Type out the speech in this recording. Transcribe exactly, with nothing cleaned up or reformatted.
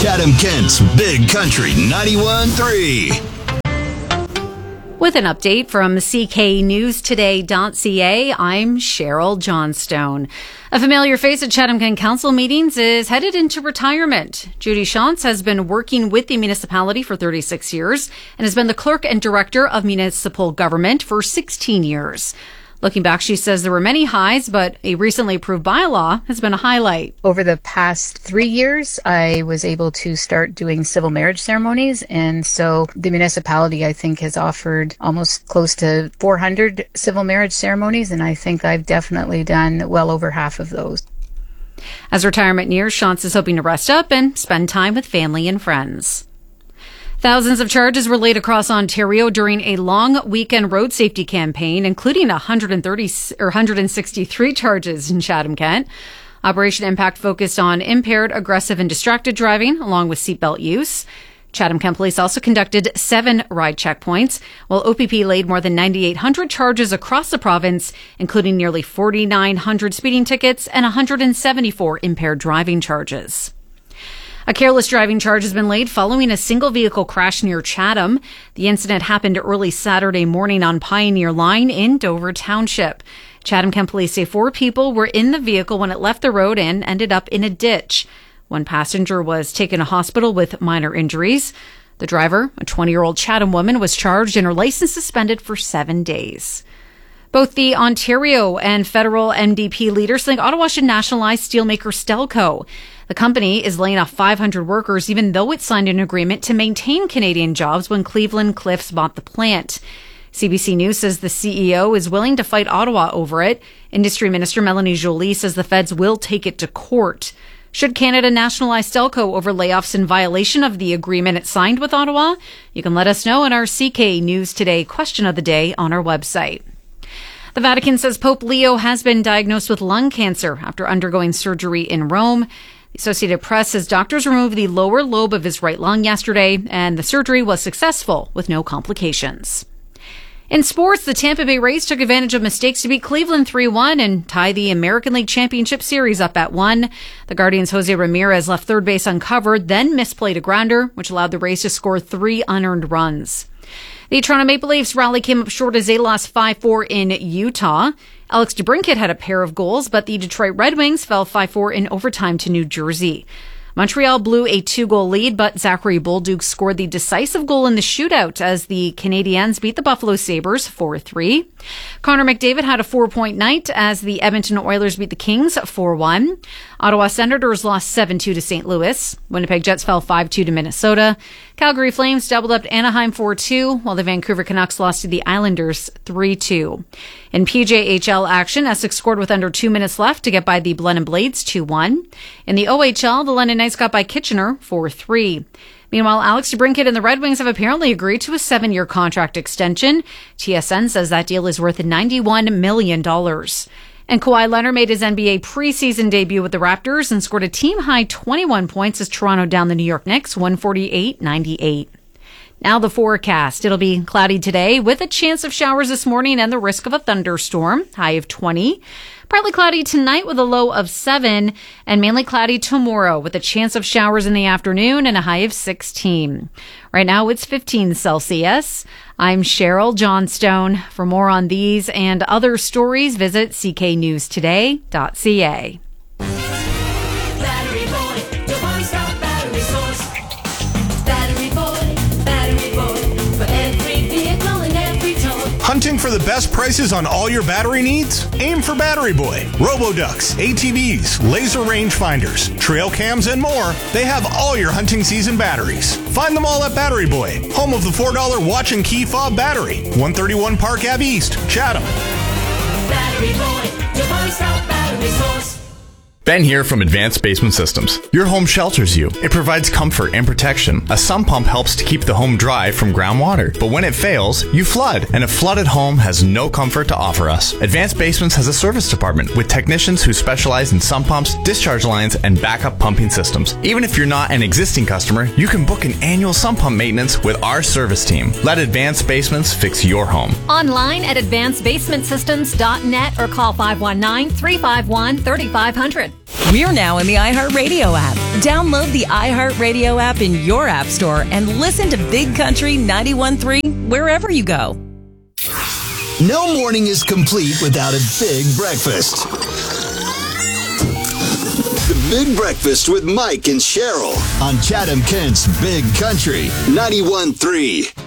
Chatham-Kent's Big Country ninety-one point three. With an update from C K News Today dot C A, I'm Cheryl Johnstone. A familiar face at Chatham-Kent Council meetings is headed into retirement. Judy Shantz has been working with the municipality for thirty-six years and has been the clerk and director of municipal government for sixteen years. Looking back, she says there were many highs, but a recently approved bylaw has been a highlight. Over the past three years, I was able to start doing civil marriage ceremonies. And so the municipality, I think, has offered almost close to four hundred civil marriage ceremonies. And I think I've definitely done well over half of those. As retirement nears, Shantz is hoping to rest up and spend time with family and friends. Thousands of charges were laid across Ontario during a long weekend road safety campaign, including one hundred thirty or one hundred sixty-three charges in Chatham-Kent. Operation Impact focused on impaired, aggressive, and distracted driving, along with seatbelt use. Chatham-Kent Police also conducted seven ride checkpoints, while O P P laid more than nine thousand eight hundred charges across the province, including nearly four thousand nine hundred speeding tickets and one hundred seventy-four impaired driving charges. A careless driving charge has been laid following a single vehicle crash near Chatham. The incident happened early Saturday morning on Pioneer Line in Dover Township. Chatham-Kent Police say four people were in the vehicle when it left the road and ended up in a ditch. One passenger was taken to hospital with minor injuries. The driver, a twenty-year-old Chatham woman, was charged and her license suspended for seven days. Both the Ontario and federal N D P leaders think Ottawa should nationalize steelmaker Stelco. The company is laying off five hundred workers, even though it signed an agreement to maintain Canadian jobs when Cleveland Cliffs bought the plant. C B C News says the C E O is willing to fight Ottawa over it. Industry Minister Melanie Joly says the feds will take it to court. Should Canada nationalize Stelco over layoffs in violation of the agreement it signed with Ottawa? You can let us know in our C K News Today question of the day on our website. The Vatican says Pope Leo has been diagnosed with lung cancer after undergoing surgery in Rome. The Associated Press says doctors removed the lower lobe of his right lung yesterday, and the surgery was successful with no complications. In sports, the Tampa Bay Rays took advantage of mistakes to beat Cleveland three one and tie the American League Championship Series up at one. The Guardians' Jose Ramirez left third base uncovered, then misplayed a grounder, which allowed the Rays to score three unearned runs. The Toronto Maple Leafs rally came up short as they lost five four in Utah. Alex DeBrincat had a pair of goals, but the Detroit Red Wings fell five four in overtime to New Jersey. Montreal blew a two-goal lead, but Zachary Bolduc scored the decisive goal in the shootout as the Canadiens beat the Buffalo Sabres four three. Connor McDavid had a four-point night as the Edmonton Oilers beat the Kings four one. Ottawa Senators lost seven two to Saint Louis. Winnipeg Jets fell five two to Minnesota. Calgary Flames doubled up to Anaheim four two, while the Vancouver Canucks lost to the Islanders three two. In P J H L action, Essex scored with under two minutes left to get by the Blenheim Blades two one. In the O H L, the London Knights got by Kitchener four three. Meanwhile, Alex DeBrincat and the Red Wings have apparently agreed to a seven-year contract extension. T S N says that deal is worth ninety-one million dollars. And Kawhi Leonard made his N B A preseason debut with the Raptors and scored a team-high twenty-one points as Toronto downed the New York Knicks one forty-eight ninety-eight. Now the forecast. It'll be cloudy today with a chance of showers this morning and the risk of a thunderstorm, high of twenty. Partly cloudy tonight with a low of seven, and mainly cloudy tomorrow with a chance of showers in the afternoon and a high of sixteen. Right now it's fifteen Celsius. I'm Cheryl Johnstone. For more on these and other stories, visit C K News Today dot C A. Battery Boy, your one-stop battery source. Battery Boy, Battery Boy, for every vehicle and every toy. Hunting for the best prices on all your battery needs? Aim for Battery Boy. Roboducks, A T Vs, laser rangefinders, trail cams, and more. They have all your hunting season batteries. Find them all at Battery Boy, home of the four dollar watch and key fob battery. one thirty-one Park Ave East, Chatham. Battery Boy, your one-stop battery source. Ben here from Advanced Basement Systems. Your home shelters you. It provides comfort and protection. A sump pump helps to keep the home dry from groundwater. But when it fails, you flood. And a flooded home has no comfort to offer us. Advanced Basements has a service department with technicians who specialize in sump pumps, discharge lines, and backup pumping systems. Even if you're not an existing customer, you can book an annual sump pump maintenance with our service team. Let Advanced Basements fix your home. Online at advanced basement systems dot net or call five one nine, three five one, three five zero zero. We're now in the iHeartRadio app. Download the iHeartRadio app in your app store and listen to Big Country ninety-one point three wherever you go. No morning is complete without a big breakfast. The Big Breakfast with Mike and Cheryl on Chatham Kent's Big Country ninety-one point three.